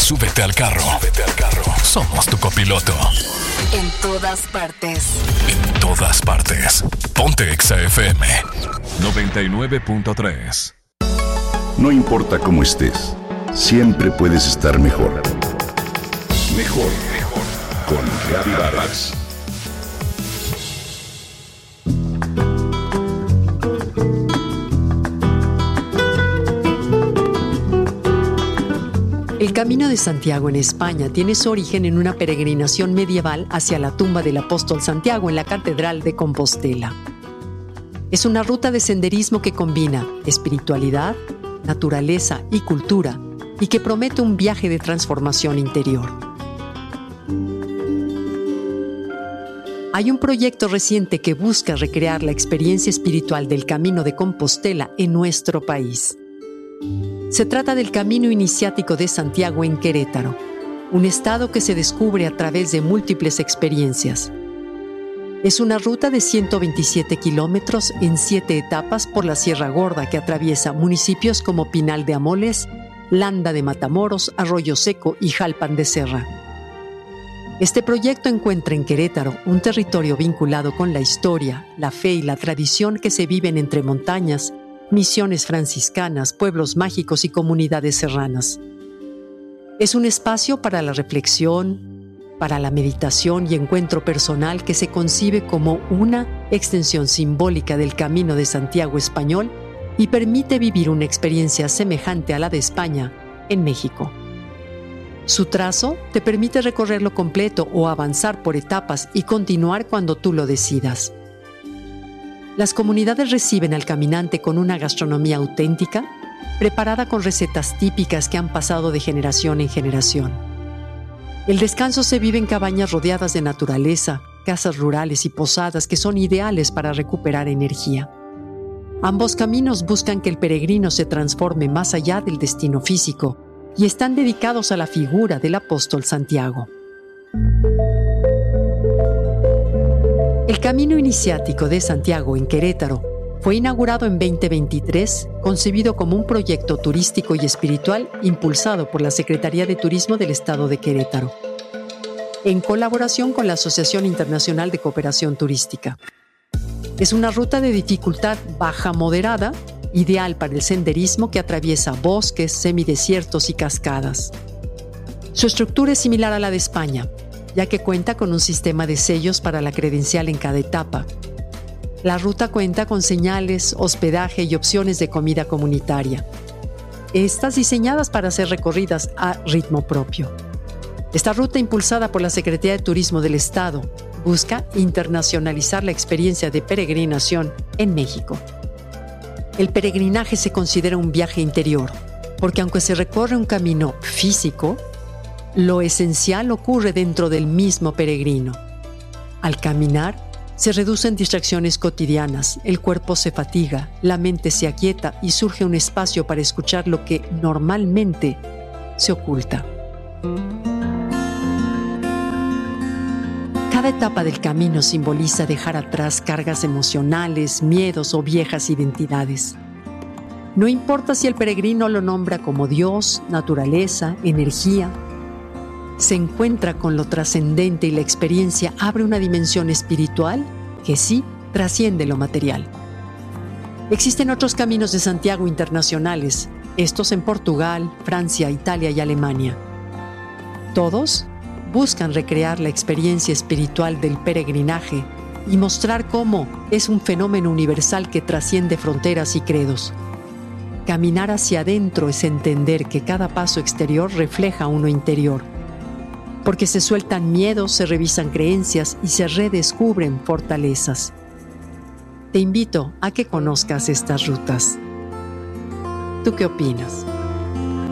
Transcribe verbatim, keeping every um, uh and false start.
Súbete al carro. Súbete al carro. Somos tu copiloto. En todas partes. En todas partes. Ponte Exa F M noventa y nueve punto tres. No importa cómo estés, siempre puedes estar mejor. Mejor, mejor. Con Gaby Vargas. El Camino de Santiago en España tiene su origen en una peregrinación medieval hacia la tumba del apóstol Santiago en la Catedral de Compostela. Es una ruta de senderismo que combina espiritualidad, naturaleza y cultura y que promete un viaje de transformación interior. Hay un proyecto reciente que busca recrear la experiencia espiritual del Camino de Compostela en nuestro país. Se trata del Camino Iniciático de Santiago en Querétaro, un estado que se descubre a través de múltiples experiencias. Es una ruta de ciento veintisiete kilómetros en siete etapas por la Sierra Gorda que atraviesa municipios como Pinal de Amoles, Landa de Matamoros, Arroyo Seco y Jalpan de Serra. Este proyecto encuentra en Querétaro un territorio vinculado con la historia, la fe y la tradición que se viven entre montañas, misiones franciscanas, pueblos mágicos y comunidades serranas. Es un espacio para la reflexión, para la meditación y encuentro personal que se concibe como una extensión simbólica del Camino de Santiago español y permite vivir una experiencia semejante a la de España en México. Su trazo te permite recorrerlo completo o avanzar por etapas y continuar cuando tú lo decidas. Las comunidades reciben al caminante con una gastronomía auténtica, preparada con recetas típicas que han pasado de generación en generación. El descanso se vive en cabañas rodeadas de naturaleza, casas rurales y posadas que son ideales para recuperar energía. Ambos caminos buscan que el peregrino se transforme más allá del destino físico y están dedicados a la figura del apóstol Santiago. El Camino Iniciático de Santiago en Querétaro fue inaugurado en veinte veintitrés, concebido como un proyecto turístico y espiritual impulsado por la Secretaría de Turismo del Estado de Querétaro, en colaboración con la Asociación Internacional de Cooperación Turística. Es una ruta de dificultad baja-moderada, ideal para el senderismo que atraviesa bosques, semidesiertos y cascadas. Su estructura es similar a la de España, ya que cuenta con un sistema de sellos para la credencial en cada etapa. La ruta cuenta con señales, hospedaje y opciones de comida comunitaria. Estas diseñadas para ser recorridas a ritmo propio. Esta ruta, impulsada por la Secretaría de Turismo del Estado, busca internacionalizar la experiencia de peregrinación en México. El peregrinaje se considera un viaje interior, porque aunque se recorre un camino físico, lo esencial ocurre dentro del mismo peregrino. Al caminar, se reducen distracciones cotidianas, el cuerpo se fatiga, la mente se aquieta y surge un espacio para escuchar lo que normalmente se oculta. Cada etapa del camino simboliza dejar atrás cargas emocionales, miedos o viejas identidades. No importa si el peregrino lo nombra como Dios, naturaleza, energía, se encuentra con lo trascendente y la experiencia abre una dimensión espiritual que sí trasciende lo material. Existen otros caminos de Santiago internacionales, estos en Portugal, Francia, Italia y Alemania. Todos buscan recrear la experiencia espiritual del peregrinaje y mostrar cómo es un fenómeno universal que trasciende fronteras y credos. Caminar hacia adentro es entender que cada paso exterior refleja uno interior. Porque se sueltan miedos, se revisan creencias y se redescubren fortalezas. Te invito a que conozcas estas rutas. ¿Tú qué opinas?